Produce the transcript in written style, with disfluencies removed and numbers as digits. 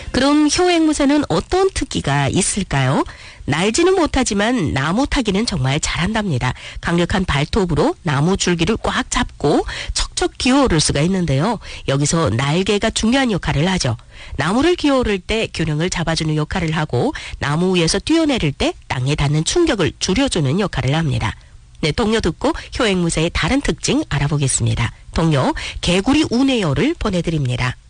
그럼 효앵무새는 어떤 특기가 있을까요? 날지는 못하지만 나무 타기는 정말 잘한답니다. 강력한 발톱으로 나무 줄기를 꽉 잡고 척척 기어오를 수가 있는데요. 여기서 날개가 중요한 역할을 하죠. 나무를 기어오를 때 균형을 잡아주는 역할을 하고 나무 위에서 뛰어내릴 때 땅에 닿는 충격을 줄여주는 역할을 합니다. 네, 동요 듣고 효앵무새의 다른 특징 알아보겠습니다. 동요 개구리 우네요를 보내드립니다.